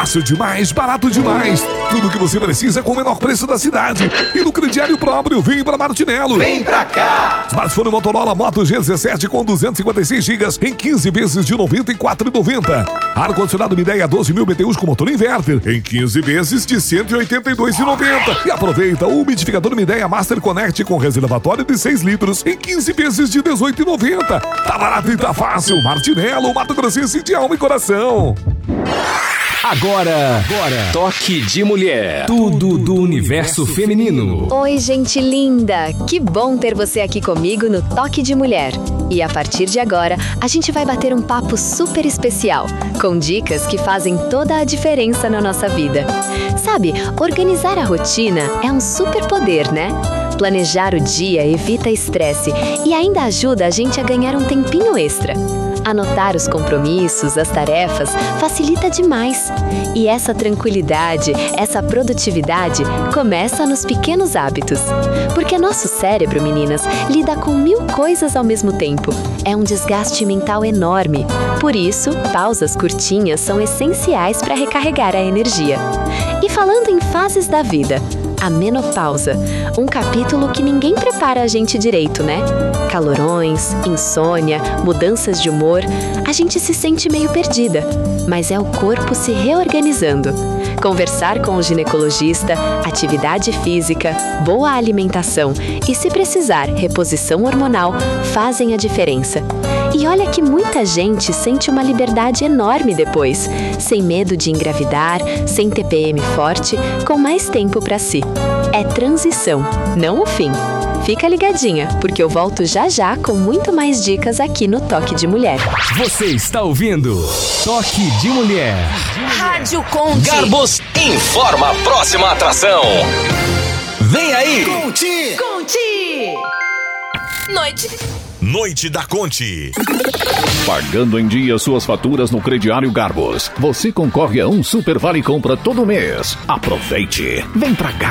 Fácil demais, barato demais. Tudo que você precisa com o menor preço da cidade. E no crediário próprio, vem pra Martinello. Vem pra cá! Smartphone Motorola Moto G17 com 256 GB em 15 vezes de R$ 94,90. Ar-condicionado Midea 12.000 BTUs com motor inverter em 15 vezes de R$ 182,90. E aproveita o umidificador Midea Master Connect com reservatório de 6 litros em 15 vezes de R$ 18,90. Tá barato e tá fácil. Martinello, Mato Grossense de alma e coração. Agora, Toque de Mulher. Tudo do universo feminino. Oi, gente linda! Que bom ter você aqui comigo no Toque de Mulher. E a partir de agora, a gente vai bater um papo super especial, com dicas que fazem toda a diferença na nossa vida. Sabe, organizar a rotina é um superpoder, né? Planejar o dia evita estresse e ainda ajuda a gente a ganhar um tempinho extra. Anotar os compromissos, as tarefas, facilita demais. E essa tranquilidade, essa produtividade, começa nos pequenos hábitos. Porque nosso cérebro, meninas, lida com 1000 coisas ao mesmo tempo. É um desgaste mental enorme. Por isso, pausas curtinhas são essenciais para recarregar a energia. E falando em fases da vida, a menopausa, um capítulo que ninguém prepara a gente direito, né? Calorões, insônia, mudanças de humor, a gente se sente meio perdida, mas é o corpo se reorganizando. Conversar com o ginecologista, atividade física, boa alimentação e, se precisar, reposição hormonal fazem a diferença. E olha que muita gente sente uma liberdade enorme depois, sem medo de engravidar, sem TPM forte, com mais tempo para si. É transição, não o fim. Fica ligadinha, porque eu volto já já com muito mais dicas aqui no Toque de Mulher. Você está ouvindo Toque de Mulher. Rádio Conte. Garbos informa a próxima atração. Vem aí! Conte! Noite da Conte. Pagando em dia suas faturas no crediário Garbos, você concorre a um super vale compra todo mês. Aproveite! Vem pra cá!